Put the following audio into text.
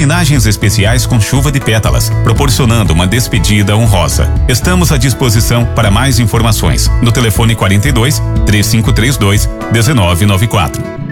homenagens especiais com chuva de pétalas, proporcionando uma despedida honrosa. Estamos à disposição para mais informações no telefone 42 3532 1994.